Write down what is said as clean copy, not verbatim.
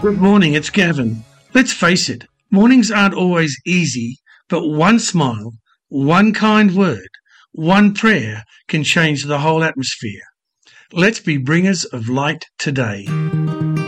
Good morning, it's Gavin. Let's face it, mornings aren't always easy, but one smile, one kind word, one prayer can change the whole atmosphere. Let's be bringers of light today.